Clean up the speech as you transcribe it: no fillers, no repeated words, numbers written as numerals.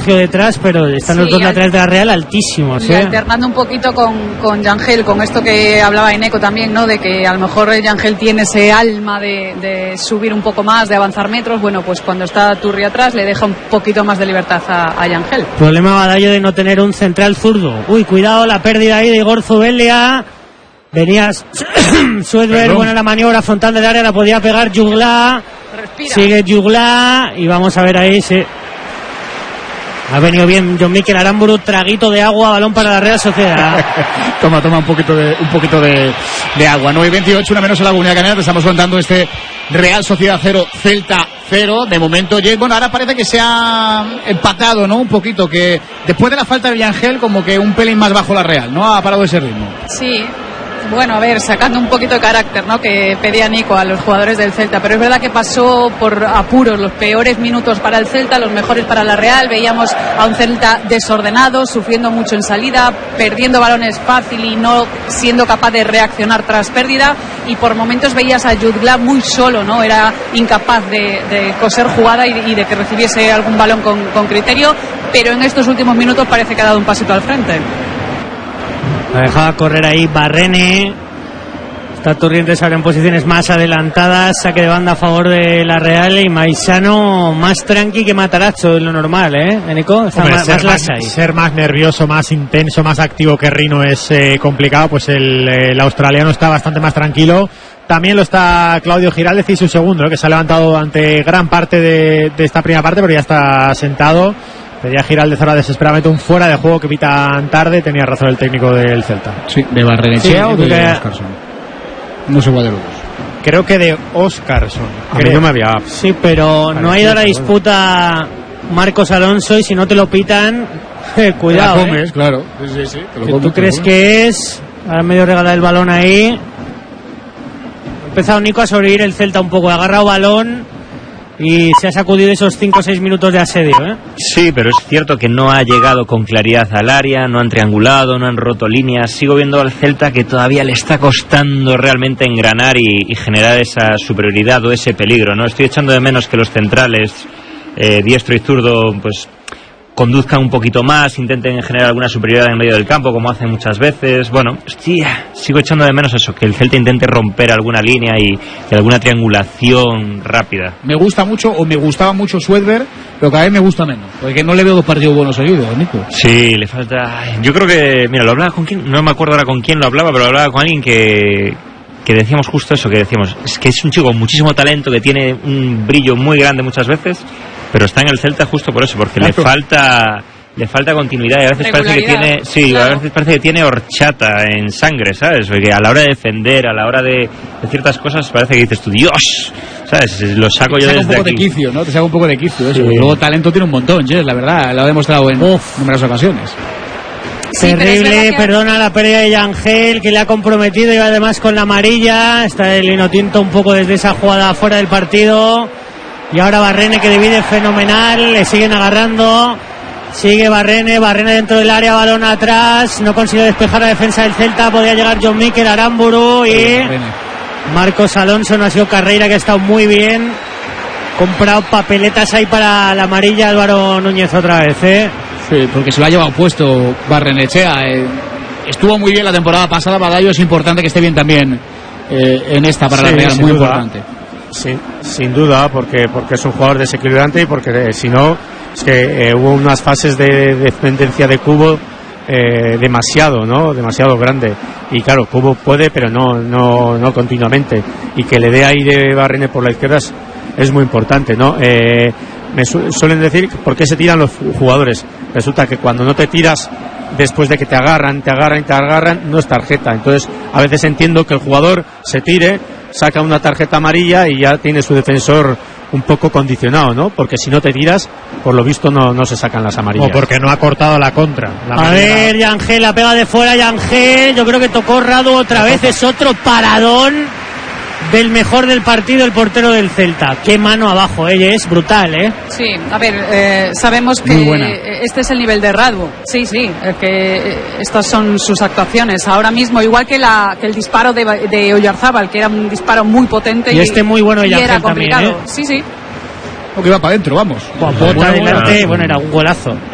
Sergio detrás, pero están los dos laterales de la Real altísimos. Y alternando un poquito con Yangel, con esto que hablaba Eneco también, ¿no? De que a lo mejor Yangel tiene ese alma de subir un poco más, de avanzar metros. Bueno, pues cuando está Turri atrás le deja un poquito más de libertad a Yangel. Problema Badallo de no tener un central zurdo. Uy, cuidado, la pérdida ahí de Igor Zubelia. Venía Suedberg, buena la maniobra frontal del área, la podía pegar Jugla. Respira. Sigue Jugla y vamos a ver ahí si ha venido bien John Mikel Aramburu, traguito de agua, balón para la Real Sociedad. toma un poquito de agua. 9:28, una menos en la Comunidad Canaria. Te estamos contando este Real Sociedad 0, Celta 0. De momento, bueno, ahora parece que se ha empatado, ¿no? Un poquito, que después de la falta de Yangel, como que un pelín más bajo la Real, ¿no? Ha parado ese ritmo. Sí. Bueno, a ver, sacando un poquito de carácter, ¿no? Que pedía Nico a los jugadores del Celta, pero es verdad que pasó por apuros, los peores minutos para el Celta, los mejores para la Real. Veíamos a un Celta desordenado, sufriendo mucho en salida, perdiendo balones fácil y no siendo capaz de reaccionar tras pérdida, y por momentos veías a Jutgla muy solo, ¿no? Era incapaz de coser jugada y de que recibiese algún balón con criterio, pero en estos últimos minutos parece que ha dado un pasito al frente. La dejaba correr ahí Barrene. Está Torrientes ahora en posiciones más adelantadas. Saque de banda a favor de la Real. Y Maisano más tranqui que Matarazzo, es lo normal, ¿eh, Nico? Ser más nervioso, más intenso, más activo que Rino es complicado. Pues el australiano está bastante más tranquilo. También lo está Claudio Giraldez y su segundo, que se ha levantado durante gran parte de esta primera parte, pero ya está sentado. Pedía Giraldez ahora desesperadamente un fuera de juego que pitan tarde. Tenía razón el técnico del Celta. Sí, de Barrenechea o de Óscarson. No sé cuál de los dos. Creo que de Óscarson. No me había. Sí, pero no ha ido a la disputa Marcos Alonso, y si no te lo pitan, cuidado. Te la comes, claro. Sí, te lo comes, ¿Tú crees que es? Ahora medio regalar el balón ahí. Ha empezado Nico a sobrevivir el Celta un poco. Ha agarrado balón y se ha sacudido esos 5 o 6 minutos de asedio, ¿eh? Sí, pero es cierto que no ha llegado con claridad al área, no han triangulado, no han roto líneas. Sigo viendo al Celta que todavía le está costando realmente engranar y generar esa superioridad o ese peligro, ¿no? Estoy echando de menos que los centrales, diestro y zurdo, pues conduzcan un poquito más, intenten generar alguna superioridad en medio del campo, como hacen muchas veces. Bueno, sigo echando de menos eso, que el Celta intente romper alguna línea y alguna triangulación rápida. Me gusta mucho, o me gustaba mucho Suedberg, pero cada vez me gusta menos, porque no le veo dos partidos buenos seguidos, Nico. Sí, le falta... Yo creo que... Mira, lo hablaba con quién, no me acuerdo ahora con quién lo hablaba, pero lo hablaba con alguien que decíamos justo eso, que decíamos, es que es un chico con muchísimo talento, que tiene un brillo muy grande muchas veces, pero está en el Celta justo por eso, porque le falta continuidad, y a veces parece que tiene, a veces parece que tiene horchata en sangre, ¿sabes? Porque a la hora de defender, a la hora de ciertas cosas, parece que dices tú, Dios, ¿sabes? Lo saco yo desde aquí. Te saca un poco de quicio, ¿no? Te saca un poco de quicio eso. Sí. Luego talento tiene un montón, Jess, la verdad, lo ha demostrado en numerosas ocasiones. Sí, terrible, perdona la pérdida de Yangel, que le ha comprometido, y además con la amarilla. Está el Inotinto un poco desde esa jugada fuera del partido. Y ahora Barrene, que divide fenomenal, le siguen agarrando. Sigue Barrene dentro del área, balón atrás, no consigue despejar la defensa del Celta. Podía llegar John Mikel Aramburu y Marcos Alonso. No ha sido Carreira, que ha estado muy bien. Comprado papeletas ahí para la amarilla Álvaro Núñez otra vez, ¿eh? Sí, porque se lo ha llevado puesto Barrenechea. Estuvo muy bien la temporada pasada, Badallo es importante que esté bien también en esta para la Real, muy importante. Sí, sin duda, porque es un jugador desequilibrante, y porque si no, es que hubo unas fases de dependencia de Cubo demasiado grande, y claro, Cubo puede, pero no continuamente, y que le dé ahí de Barrene por la izquierda es muy importante, ¿no? Me suelen decir por qué se tiran los jugadores. Resulta que cuando no te tiras después de que te agarran, no es tarjeta. Entonces a veces entiendo que el jugador se tire, saca una tarjeta amarilla y ya tiene su defensor un poco condicionado, ¿no? Porque si no te tiras, por lo visto no se sacan las amarillas. O porque no ha cortado la contra. A ver, Yangel, la pega de fuera, Yangel. Yo creo que tocó Radu otra vez. Es otro paradón del mejor del partido, el portero del Celta. Qué mano abajo, es brutal, ¿eh? Sí, a ver, sabemos que este es el nivel de Radu. Sí, que estas son sus actuaciones. Ahora mismo, igual que el disparo de Oyarzábal, que era un disparo muy potente. Y este muy bueno de Yangel era complicado. También, ¿eh? Sí. O que va para adentro, vamos. Bota adelante, era un golazo.